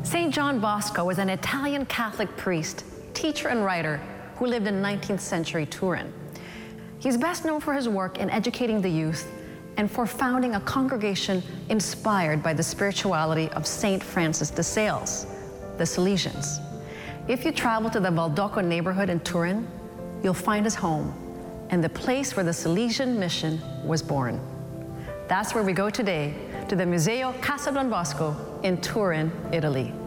St. John Bosco was an Italian Catholic priest, teacher, and writer who lived in 19th century Turin. He's best known for his work in educating the youth and for founding a congregation inspired by the spirituality of St. Francis de Sales, the Salesians. If you travel to the Valdocco neighborhood in Turin, you'll find his home and the place where the Salesian mission was born. That's where we go today, to the Museo Casa Don Bosco in Turin, Italy.